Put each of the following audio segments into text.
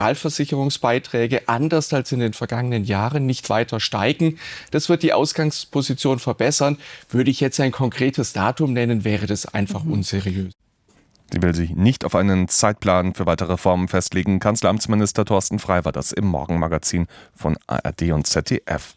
Sozialversicherungsbeiträge anders als in den vergangenen Jahren nicht weiter steigen. Das wird die Ausgangsposition verbessern. Würde ich jetzt ein konkretes Datum nennen, wäre das einfach unseriös. Sie will sich nicht auf einen Zeitplan für weitere Reformen festlegen. Kanzleramtsminister Thorsten Frey war das im Morgenmagazin von ARD und ZDF.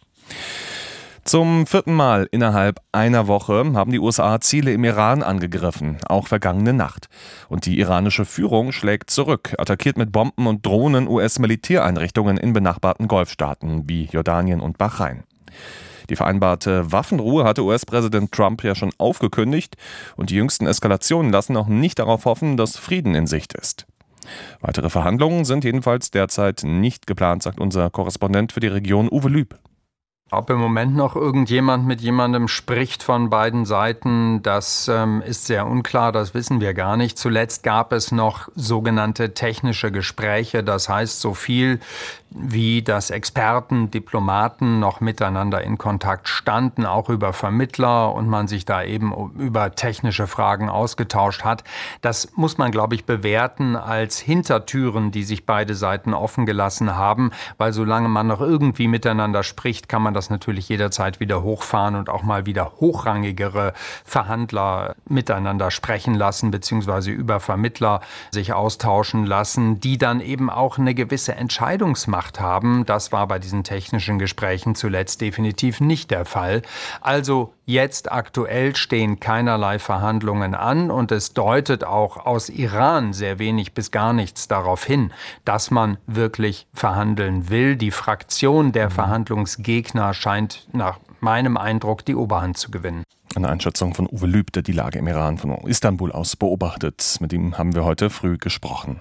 Zum 4. Mal innerhalb einer Woche haben die USA Ziele im Iran angegriffen, auch vergangene Nacht. Und die iranische Führung schlägt zurück, attackiert mit Bomben und Drohnen US-Militäreinrichtungen in benachbarten Golfstaaten wie Jordanien und Bahrain. Die vereinbarte Waffenruhe hatte US-Präsident Trump ja schon aufgekündigt und die jüngsten Eskalationen lassen auch nicht darauf hoffen, dass Frieden in Sicht ist. Weitere Verhandlungen sind jedenfalls derzeit nicht geplant, sagt unser Korrespondent für die Region Uwe Lüb. Ob im Moment noch irgendjemand mit jemandem spricht von beiden Seiten, das ist sehr unklar, das wissen wir gar nicht. Zuletzt gab es noch sogenannte technische Gespräche, das heißt so viel wie dass Experten, Diplomaten noch miteinander in Kontakt standen, auch über Vermittler und man sich da eben über technische Fragen ausgetauscht hat. Das muss man, glaube ich, bewerten als Hintertüren, die sich beide Seiten offen gelassen haben, weil solange man noch irgendwie miteinander spricht, kann man das natürlich jederzeit wieder hochfahren und auch mal wieder hochrangigere Verhandler miteinander sprechen lassen, beziehungsweise über Vermittler sich austauschen lassen, die dann eben auch eine gewisse Entscheidungsmacht haben. Das war bei diesen technischen Gesprächen zuletzt definitiv nicht der Fall. Also jetzt aktuell stehen keinerlei Verhandlungen an und es deutet auch aus Iran sehr wenig bis gar nichts darauf hin, dass man wirklich verhandeln will. Die Fraktion der Verhandlungsgegner scheint nach meinem Eindruck die Oberhand zu gewinnen. Eine Einschätzung von Uwe Lüb, der die Lage im Iran von Istanbul aus beobachtet. Mit ihm haben wir heute früh gesprochen.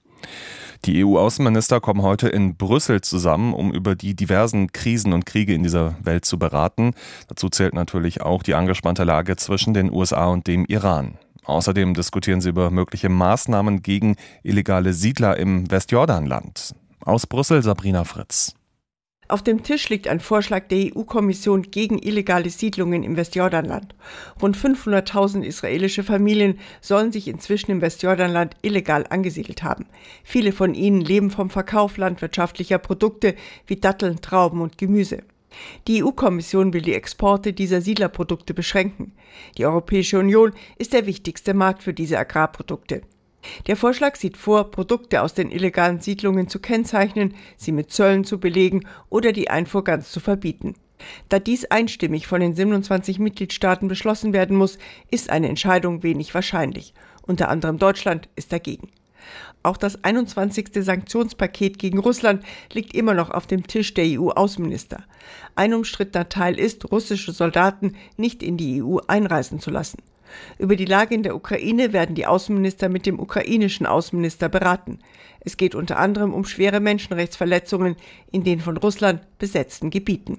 Die EU-Außenminister kommen heute in Brüssel zusammen, um über die diversen Krisen und Kriege in dieser Welt zu beraten. Dazu zählt natürlich auch die angespannte Lage zwischen den USA und dem Iran. Außerdem diskutieren sie über mögliche Maßnahmen gegen illegale Siedler im Westjordanland. Aus Brüssel Sabrina Fritz. Auf dem Tisch liegt ein Vorschlag der EU-Kommission gegen illegale Siedlungen im Westjordanland. Rund 500.000 israelische Familien sollen sich inzwischen im Westjordanland illegal angesiedelt haben. Viele von ihnen leben vom Verkauf landwirtschaftlicher Produkte wie Datteln, Trauben und Gemüse. Die EU-Kommission will die Exporte dieser Siedlerprodukte beschränken. Die Europäische Union ist der wichtigste Markt für diese Agrarprodukte. Der Vorschlag sieht vor, Produkte aus den illegalen Siedlungen zu kennzeichnen, sie mit Zöllen zu belegen oder die Einfuhr ganz zu verbieten. Da dies einstimmig von den 27 Mitgliedstaaten beschlossen werden muss, ist eine Entscheidung wenig wahrscheinlich. Unter anderem Deutschland ist dagegen. Auch das 21. Sanktionspaket gegen Russland liegt immer noch auf dem Tisch der EU-Außenminister. Ein umstrittener Teil ist, russische Soldaten nicht in die EU einreisen zu lassen. Über die Lage in der Ukraine werden die Außenminister mit dem ukrainischen Außenminister beraten. Es geht unter anderem um schwere Menschenrechtsverletzungen in den von Russland besetzten Gebieten.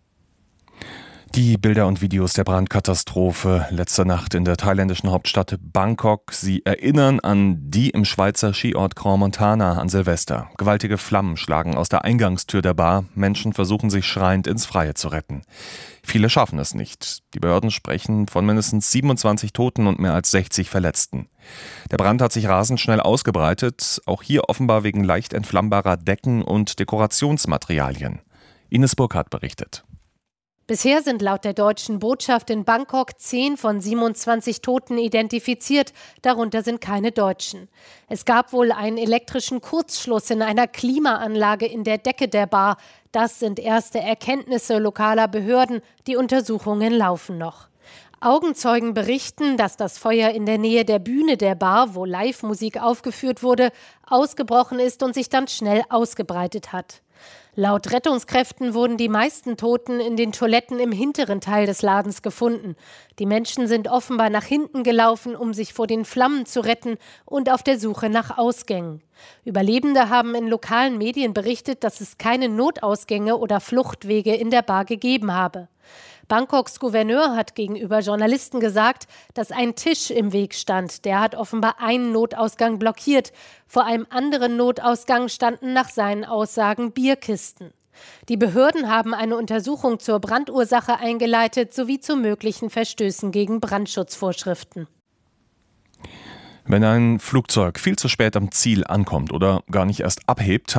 Die Bilder und Videos der Brandkatastrophe letzte Nacht in der thailändischen Hauptstadt Bangkok, sie erinnern an die im Schweizer Skiort Grand Montana an Silvester. Gewaltige Flammen schlagen aus der Eingangstür der Bar. Menschen versuchen sich schreiend ins Freie zu retten. Viele schaffen es nicht. Die Behörden sprechen von mindestens 27 Toten und mehr als 60 Verletzten. Der Brand hat sich rasend schnell ausgebreitet, auch hier offenbar wegen leicht entflammbarer Decken und Dekorationsmaterialien. Ines Burkhardt berichtet. Bisher sind laut der deutschen Botschaft in Bangkok 10 von 27 Toten identifiziert, darunter sind keine Deutschen. Es gab wohl einen elektrischen Kurzschluss in einer Klimaanlage in der Decke der Bar. Das sind erste Erkenntnisse lokaler Behörden, die Untersuchungen laufen noch. Augenzeugen berichten, dass das Feuer in der Nähe der Bühne der Bar, wo Live-Musik aufgeführt wurde, ausgebrochen ist und sich dann schnell ausgebreitet hat. Laut Rettungskräften wurden die meisten Toten in den Toiletten im hinteren Teil des Ladens gefunden. Die Menschen sind offenbar nach hinten gelaufen, um sich vor den Flammen zu retten und auf der Suche nach Ausgängen. Überlebende haben in lokalen Medien berichtet, dass es keine Notausgänge oder Fluchtwege in der Bar gegeben habe. Bangkoks Gouverneur hat gegenüber Journalisten gesagt, dass ein Tisch im Weg stand. Der hat offenbar einen Notausgang blockiert. Vor einem anderen Notausgang standen nach seinen Aussagen Bierkisten. Die Behörden haben eine Untersuchung zur Brandursache eingeleitet sowie zu möglichen Verstößen gegen Brandschutzvorschriften. Wenn ein Flugzeug viel zu spät am Ziel ankommt oder gar nicht erst abhebt,